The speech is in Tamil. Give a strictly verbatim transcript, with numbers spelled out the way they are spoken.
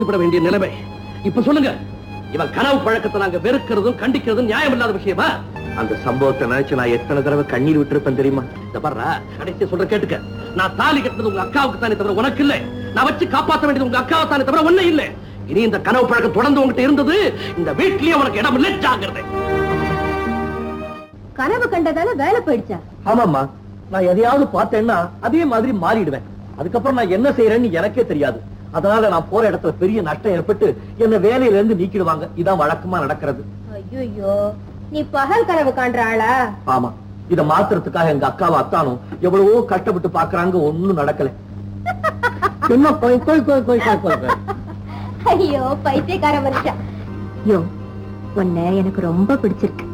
வேண்டிய நிலைமை. இப்ப சொல்லுங்க, இவன் கனவு பழக்கத்தை நாங்க வெறுக்கிறதும் கண்டிக்கிறதும் நியாயம் இல்லாத விஷயமா? அந்த சம்பவத்தை நினைச்சு நான் எத்தனை தடவை கண்ணீர் விட்டுருப்பேன் தெரியுமா? இந்த பாரு, கடைசியா சொல்ற கேட்டுக்க. நான் தாலி கட்டினது உங்க அக்காவுக்கு தானே தவிர உனக்கு இல்ல. நான் வச்சு காப்பாற்ற வேண்டியது உங்க அக்காவை தானே தவிர ஒண்ணு இல்ல. இனி இந்த கனவு பழக்கம் தொடர்ந்து உங்ககிட்ட இருந்தது, இந்த வீட்லயே உனக்கு இடம் இல்லை. ஜாக்கிரதை. கனவு கண்டதால வேலை போயிடுச்சா? ஆமாம்மா, நான் எதையாவது பார்த்தேன்னா அதே மாதிரி மாறிடுவேன். அதுக்கப்புறம் நான் என்ன செய்யறேன்னு எனக்கே தெரியாது. அதனால நான் போற இடத்துல பெரிய நஷ்டம் ஏற்பட்டு என்ன வேலையில இருந்து நீக்கிடுவாங்க. இதான் வழக்கமா நடக்கிறது. ஐயோ, நீ பகல் கனவு காண்ற ஆளா? ஆமா, இத மாத்துறதுக்காக எங்க அக்காவை அத்தானும் எவ்வளவோ கஷ்டப்பட்டு பாக்குறாங்க. ஒண்ணும் நடக்கல. என்ன கோய் கோய் கோய் கோய் கோய். ஐயோ, பைத்தியக்கார மனுஷா. யோ, உன்னை எனக்கு ரொம்ப பிடிச்சிருக்கு.